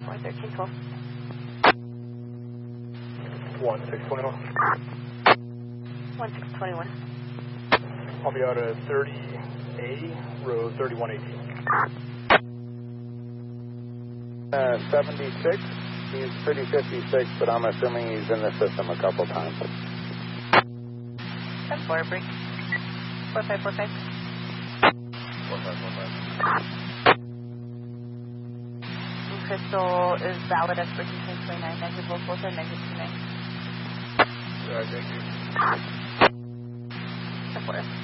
1312. 1621. 1621. I'll be out at 30A, row 3118. 76. He's pretty 56, but I'm assuming he's in the system a couple times. 10-4, break. 4545. 4545. Crystal is valid as for 29, negative voltage, negative 29. Thank you. 10-4.